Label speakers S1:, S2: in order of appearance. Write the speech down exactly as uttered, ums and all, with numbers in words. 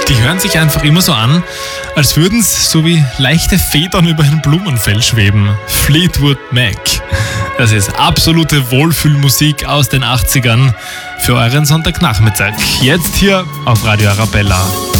S1: Die hören sich einfach immer so an, als würden es so wie leichte Federn über ein Blumenfeld schweben. Fleetwood Mac. Das ist absolute Wohlfühlmusik aus den achtzigern für euren Sonntagnachmittag. Jetzt hier auf Radio Arabella.